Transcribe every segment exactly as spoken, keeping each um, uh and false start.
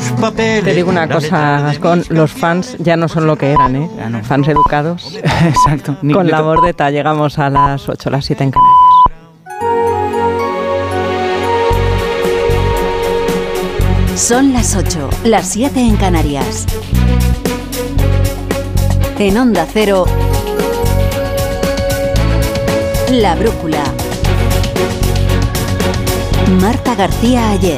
Te digo una cosa, Gascón, los fans ya no son lo que eran, ¿eh? Ya no. Fans educados. Exacto. Ni Con le la to- bordeta llegamos a las ocho, las siete en Canarias. Son las ocho, las siete en Canarias. En Onda Cero, La Brújula. Marta García Ayer.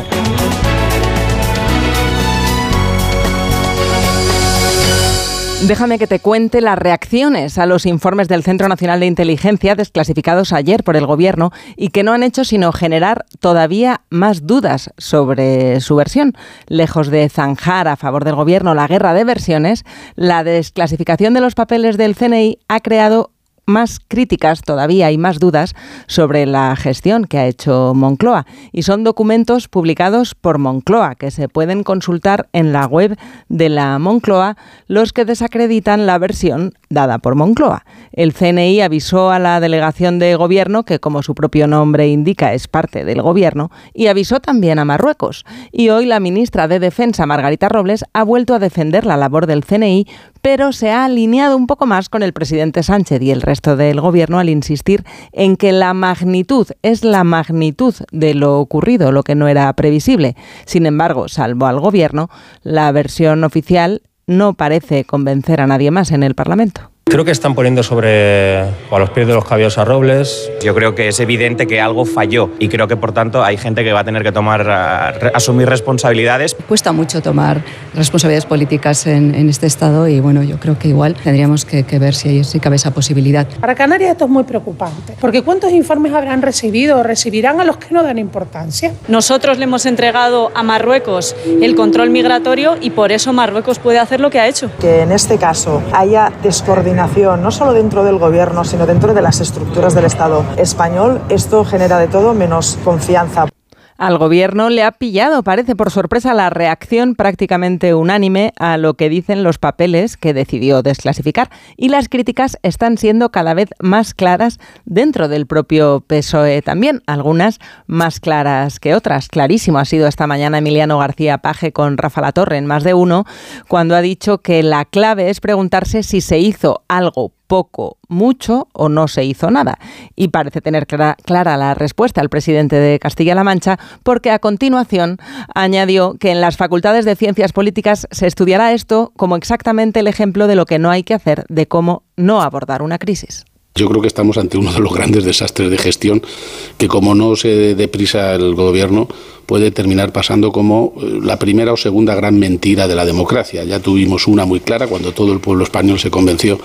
Déjame que te cuente las reacciones a los informes del Centro Nacional de Inteligencia desclasificados ayer por el Gobierno y que no han hecho sino generar todavía más dudas sobre su versión. Lejos de zanjar a favor del Gobierno la guerra de versiones, la desclasificación de los papeles del C N I ha creado más críticas todavía y más dudas sobre la gestión que ha hecho Moncloa. Y son documentos publicados por Moncloa, que se pueden consultar en la web de la Moncloa, los que desacreditan la versión dada por Moncloa. El C N I avisó a la delegación de Gobierno, que como su propio nombre indica es parte del Gobierno, y avisó también a Marruecos. Y hoy la ministra de Defensa, Margarita Robles, ha vuelto a defender la labor del C N I, pero se ha alineado un poco más con el presidente Sánchez y el resto del Gobierno al insistir en que la magnitud es la magnitud de lo ocurrido, lo que no era previsible. Sin embargo, salvo al Gobierno, la versión oficial no parece convencer a nadie más en el Parlamento. Creo que están poniendo sobre o a los pies de los caballos a Robles. Yo creo que es evidente que algo falló y creo que por tanto hay gente que va a tener que tomar, a, re, asumir responsabilidades. Cuesta mucho tomar responsabilidades políticas en, en este estado y bueno, yo creo que igual tendríamos que, que ver si, si cabe esa posibilidad. Para Canarias esto es muy preocupante, porque ¿cuántos informes habrán recibido o recibirán a los que no dan importancia? Nosotros le hemos entregado a Marruecos el control migratorio y por eso Marruecos puede hacer lo que ha hecho. Que en este caso haya descoordinación no solo dentro del Gobierno, sino dentro de las estructuras del Estado español, esto genera de todo menos confianza. Al Gobierno le ha pillado, parece por sorpresa, la reacción prácticamente unánime a lo que dicen los papeles que decidió desclasificar. Y las críticas están siendo cada vez más claras dentro del propio P S O E también, algunas más claras que otras. Clarísimo ha sido esta mañana Emiliano García Paje con Rafa Latorre en Más de Uno, cuando ha dicho que la clave es preguntarse si se hizo algo poco, mucho o no se hizo nada. Y parece tener clara, clara la respuesta al presidente de Castilla-La Mancha, porque a continuación añadió que en las facultades de Ciencias Políticas se estudiará esto como exactamente el ejemplo de lo que no hay que hacer, de cómo no abordar una crisis. Yo creo que estamos ante uno de los grandes desastres de gestión que, como no se dé prisa el Gobierno, puede terminar pasando como la primera o segunda gran mentira de la democracia. Ya tuvimos una muy clara cuando todo el pueblo español se convenció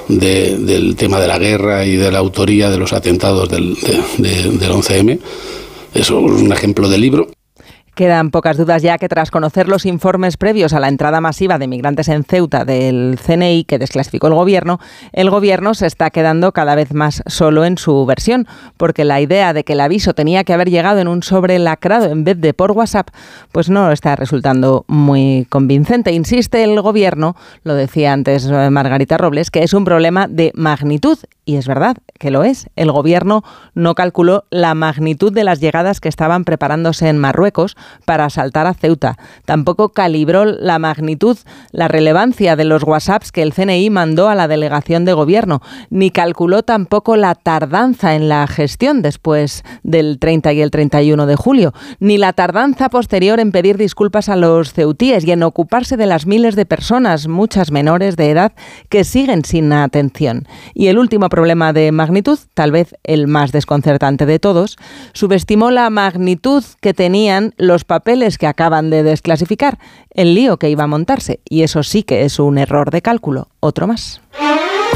de, del tema de la guerra y de la autoría de los atentados del, de, de, del once eme. Eso es un ejemplo de libro. Quedan pocas dudas ya que tras conocer los informes previos a la entrada masiva de migrantes en Ceuta del C N I que desclasificó el Gobierno, el Gobierno se está quedando cada vez más solo en su versión, porque la idea de que el aviso tenía que haber llegado en un sobre lacrado en vez de por WhatsApp, pues no está resultando muy convincente. Insiste el Gobierno, lo decía antes Margarita Robles, que es un problema de magnitud, y es verdad que lo es. El Gobierno no calculó la magnitud de las llegadas que estaban preparándose en Marruecos para asaltar a Ceuta. Tampoco calibró la magnitud, la relevancia de los WhatsApps que el C N I mandó a la delegación de Gobierno, ni calculó tampoco la tardanza en la gestión después del treinta y el treinta y uno de julio, ni la tardanza posterior en pedir disculpas a los ceutíes y en ocuparse de las miles de personas, muchas menores de edad, que siguen sin atención. Y el último problema de magnitud, tal vez el más desconcertante de todos, subestimó la magnitud que tenían los papeles que acaban de desclasificar, el lío que iba a montarse, y eso sí que es un error de cálculo, otro más.